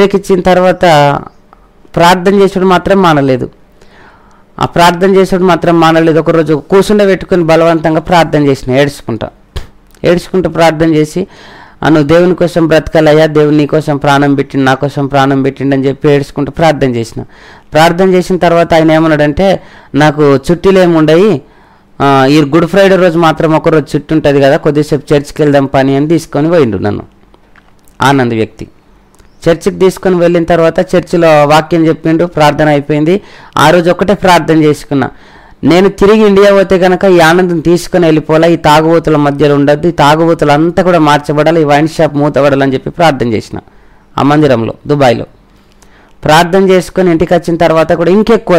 Headache ఇచ్చిన తర్వాత ప్రార్థన చేసుడు మాత్రం మానలేదు. ఆ ప్రార్థన చేసుడు మాత్రం మానలేదు. ఒకరోజు కూర్చుండే పెట్టుకుని బలవంతంగా ప్రార్థన చేసిన, ఏడ్చుకుంటూ ప్రార్థన చేసి, నువ్వు దేవుని కోసం బ్రతకాలయ్యా, దేవుని నీ కోసం ప్రాణం పెట్టిండు, నా కోసం ప్రాణం పెట్టిండు అని చెప్పి ఏడ్చుకుంటూ ప్రార్థన చేసిన. ప్రార్థన చేసిన తర్వాత ఆయన ఏమన్నాడంటే, నాకు చుట్టీలు ఏముండయి, ఈ గుడ్ ఫ్రైడే రోజు మాత్రం ఒకరోజు చుట్టూ ఉంటుంది కదా, కొద్దిసేపు చర్చికి వెళ్దాం పని అని తీసుకొని పోయిండు నన్ను. ఆనంద్ వ్యక్తి చర్చికి తీసుకొని వెళ్ళిన తర్వాత చర్చిలో వాక్యం చెప్పిండు, ప్రార్థన అయిపోయింది. ఆ రోజు ఒకటే ప్రార్థన చేసుకున్నా, నేను తిరిగి ఇండియా పోతే కనుక ఈ ఆనందం తీసుకొని వెళ్ళిపోవాలా, ఈ తాగుబోతుల మధ్యలో ఉండద్దు, ఈ తాగుబోతులు అంతా కూడా మార్చబడాలి, ఈ వైన్ షాప్ మూతబడాలని చెప్పి ప్రార్థన చేసిన. ఆ మందిరంలో దుబాయ్లో ప్రార్థన చేసుకొని ఇంటికి వచ్చిన తర్వాత కూడా ఇంకెక్కువ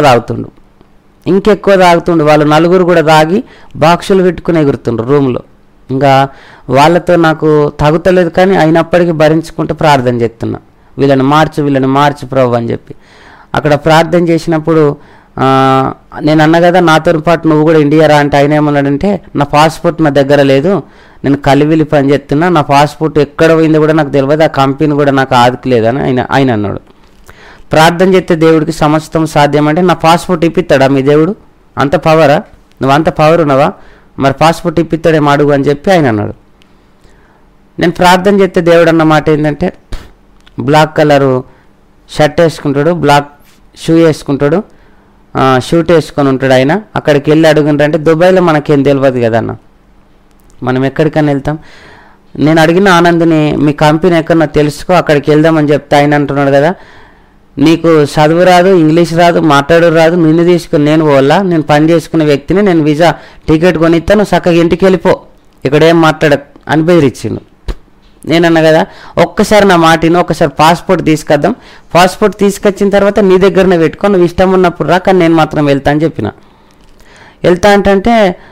తాగుతుండు. వాళ్ళు నలుగురు కూడా తాగి బాక్సులు పెట్టుకుని ఎగురుతుండ్రు రూమ్లో. ఇంకా వాళ్ళతో నాకు తాగుతలేదు, కానీ అయినప్పటికీ భరించుకుంటూ ప్రార్థన చేస్తున్నా, వీళ్ళని మార్చు ప్రభు అని చెప్పి. అక్కడ ప్రార్థన చేసినప్పుడు నేను అన్న కదా, నాతో పాటు నువ్వు కూడా ఇండియా రా అంటే ఆయన ఏమన్నాడంటే, నా పాస్పోర్ట్ నా దగ్గర లేదు, నేను కలివిలి పని చేస్తున్నా, నా పాస్పోర్ట్ ఎక్కడ పోయిందో కూడా నాకు తెలియదు, ఆ కంపెనీ కూడా నాకు ఆదుకులేదని ఆయన అన్నాడు. ప్రార్థన చేస్తే దేవుడికి సమస్తం సాధ్యం అంటే, నా పాస్పోర్ట్ ఇప్పిస్తాడా మీ దేవుడు? అంత పవరా? నువ్వు అంత పవర్ ఉన్నావా? మరి పాస్పోర్ట్ ఇప్పిస్తాడేమో అడుగు అని చెప్పి ఆయన అన్నాడు. నేను ప్రార్థన చేస్తే దేవుడు అన్న మాట ఏంటంటే, బ్లాక్ కలరు షర్ట్ వేసుకుంటాడు, బ్లాక్ షూ వేసుకుంటాడు, షూట్ వేసుకొని ఉంటాడు ఆయన. అక్కడికి వెళ్ళి అడుగుంటారంటే, దుబాయ్లో మనకేం తెలియదు కదా అన్న, మనం ఎక్కడికైనా వెళ్తాం. నేను అడిగిన ఆనంద్ని, మీ కంపెనీ ఎక్కడన్నా తెలుసుకో, అక్కడికి వెళ్దామని చెప్తే ఆయన అంటున్నాడు కదా, నీకు చదువు రాదు, ఇంగ్లీష్ రాదు, మాట్లాడు రాదు, నిన్ను తీసుకుని నేను పోవాలా, నేను పని చేసుకునే వ్యక్తిని, నేను వీసా టికెట్ కొనిస్తాను, చక్కగా ఇంటికి వెళ్ళిపో, ఇక్కడ ఏం మాట్లాడకు అని బెదిరించిండు. నేనన్నా కదా, ఒక్కసారి నా మాటిని, ఒక్కసారి పాస్పోర్ట్ తీసుకొద్దాం, పాస్పోర్ట్ తీసుకొచ్చిన తర్వాత నీ దగ్గరనే పెట్టుకో, నువ్వు ఇష్టం ఉన్నప్పుడు రా, కానీ నేను మాత్రం వెళ్తా అని చెప్పిన. వెళ్తా అంటే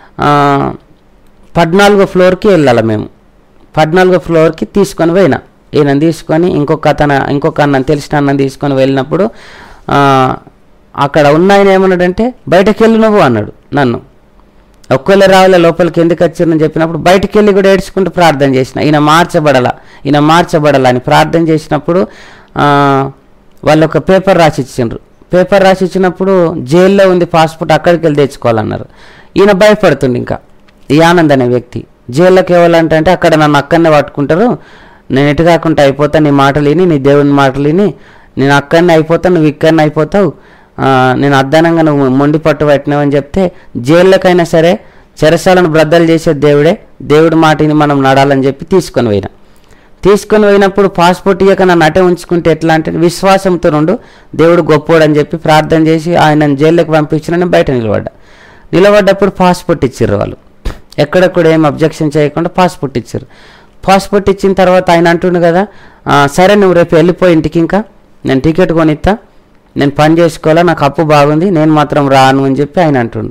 14వ ఫ్లోర్కి వెళ్ళాలి మేము. 14వ ఫ్లోర్కి తీసుకొని పోయినా, ఈయనని తీసుకొని ఇంకొక అన్నని తెలిసిన అన్నని తీసుకొని వెళ్ళినప్పుడు అక్కడ ఉన్న ఆయన ఏమన్నాడంటే, బయటకు వెళ్ళి నువ్వు అన్నాడు నన్ను. ఒక్కళ్ళే రావాలే లోపలికి ఎందుకు వచ్చారని చెప్పినప్పుడు బయటికి వెళ్ళి కూడా ఏడ్చుకుంటూ ప్రార్థన చేసిన, ఈయన మార్చబడాలా అని ప్రార్థన చేసినప్పుడు వాళ్ళు ఒక పేపర్ రాసి ఇచ్చినప్పుడు జైల్లో ఉంది పాస్పోర్ట్, అక్కడికి వెళ్ళి తెచ్చుకోవాలన్నారు. ఈయన భయపడుతుండే. ఇంకా ఈ ఆనంద్ అనే వ్యక్తి జైల్లోకి ఇవ్వాలంటే అక్కడ నన్ను అక్కడనే పట్టుకుంటారు, నేను ఎటు కాకుండా అయిపోతా, నీ మాటలు విని, నీ దేవుని మాటలు విని నేను అక్కడనే అయిపోతాను, నువ్వు ఇక్కడనే అయిపోతావు, నేను అద్దానంగా నువ్వు మొండి పట్టు పట్టినావని చెప్తే, జైల్లోకైనా సరే చెరసాలను బ్రద్దలు చేసే దేవుడి మాటని మనం నడాలని చెప్పి తీసుకొని పోయినప్పుడు పాస్పోర్ట్ ఇయ్యక నన్ను అటే ఉంచుకుంటే ఎట్లా అంటే, విశ్వాసంతో నుండు, దేవుడు గొప్పోడని చెప్పి ప్రార్థన చేసి ఆయన జైల్లోకి పంపించిన బయట నిలబడ్డప్పుడు పాస్పోర్ట్ ఇచ్చారు వాళ్ళు. ఎక్కడ కూడా ఏం అబ్జెక్షన్ చేయకుండా పాస్పోర్ట్ ఇచ్చారు. పాస్పోర్ట్ ఇచ్చిన తర్వాత ఆయన అంటుండు కదా, సరే నువ్వు రేపు వెళ్ళిపోయి ఇంటికి, ఇంకా నేను టికెట్ కొనిస్తా, నేను పని చేసుకోవాలా, నాకు అప్పు బాగుంది, నేను మాత్రం రాను అని చెప్పి ఆయన అంటుండు.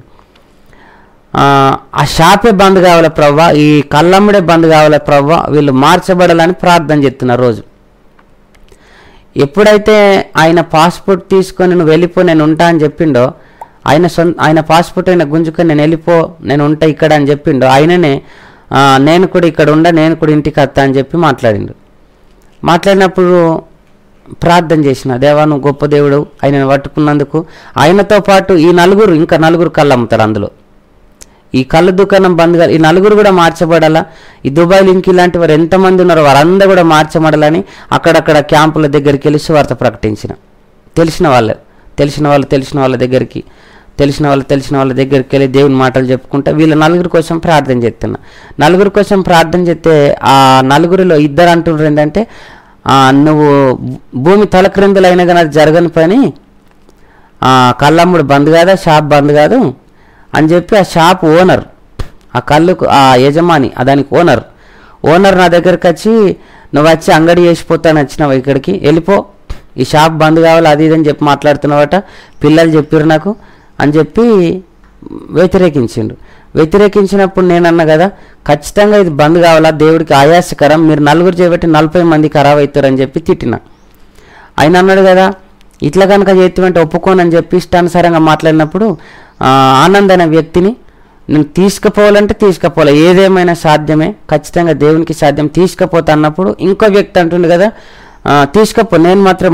ఆ షాపే బంద్ కావాలి ప్రవ్వా, ఈ కళ్ళమ్ముడే బంద్ కావాలి ప్రవ్వా, వీళ్ళు మార్చబడాలని ప్రార్థన చేస్తున్నారు రోజు. ఎప్పుడైతే ఆయన పాస్పోర్ట్ తీసుకొని నువ్వు వెళ్ళిపో, నేను ఉంటా అని చెప్పిండో, ఆయన పాస్పోర్ట్ అయినా గుంజుకొని నేను ఉంటా ఇక్కడ అని చెప్పిండో, ఆయననే నేను కూడా ఇక్కడ నేను కూడా ఇంటికి వస్తా అని చెప్పి మాట్లాడినప్పుడు ప్రార్థన చేసిన, దేవా నువ్వు గొప్ప దేవుడు, ఆయనను పట్టుకున్నందుకు. ఆయనతో పాటు ఇంకా నలుగురు కళ్ళు అమ్ముతారు అందులో. ఈ కళ్ళు దుకాణం బంద్ ఈ నలుగురు కూడా మార్చబడాలా. ఈ దుబాయ్లో ఇంక ఇలాంటి వారు ఎంతమంది ఉన్నారో వారందరూ కూడా మార్చబడాలని అక్కడక్కడ క్యాంపుల దగ్గరికి వెళ్ళి సువార్త ప్రకటించిన. తెలిసిన వాళ్ళ దగ్గరికి వెళ్ళి దేవుని మాటలు చెప్పుకుంటా వీళ్ళ నలుగురి కోసం ప్రార్థన చేస్తున్నా. నలుగురి కోసం ప్రార్థన చేస్తే ఆ నలుగురిలో ఇద్దరు అంటున్నారు ఏంటంటే, నువ్వు భూమి తలక్రిందులైనా కానీ అది జరగని పని, కళ్ళమ్ముడు బంద్ కాదా, షాప్ బంద్ కాదు అని చెప్పి ఆ షాప్ ఓనర్, ఆ కళ్ళుకు ఆ యజమాని, దానికి ఓనర్ నా దగ్గరికి వచ్చి, నువ్వు వచ్చి అంగడి చేసిపోతాను వచ్చినావు, ఇక్కడికి వెళ్ళిపో, ఈ షాప్ బంద్ కావాలి అది ఇది అని చెప్పి మాట్లాడుతున్నావట, పిల్లలు చెప్పారు నాకు అని చెప్పి వ్యతిరేకించినప్పుడు నేనన్నా కదా, ఖచ్చితంగా ఇది బంద్ కావాలా, దేవుడికి ఆయాసకరం, మీరు నలుగురు చేయబట్టి 40 మంది ఖరాబ్ అవుతారని చెప్పి తిట్టిన. ఆయన అన్నాడు కదా, ఇట్లా కనుక చేతివంటే ఒప్పుకోనని చెప్పి ఇష్టానుసారంగా మాట్లాడినప్పుడు ఆనంద్ అనే వ్యక్తిని నేను తీసుకుపోవాలి, ఏదేమైనా సాధ్యమే, ఖచ్చితంగా దేవునికి సాధ్యం, తీసుకుపోతా అన్నప్పుడు ఇంకో వ్యక్తి అంటుండు కదా, తీసుకపో, నేను మాత్రం